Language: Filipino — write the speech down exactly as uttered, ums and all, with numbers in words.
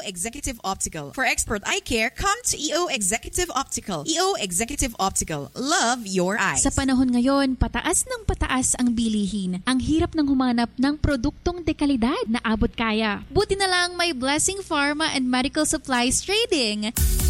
Executive Optical. For expert eye care, come to E O Executive Optical. E O Executive Optical. Love your eyes. Sa panahon ngayon, pataas ng pataas ang bilihin. Ang hirap ng humanap ng produktong dekalidad na abot kaya. Buti na lang may Blessing Pharma and Medical Supplies Trading.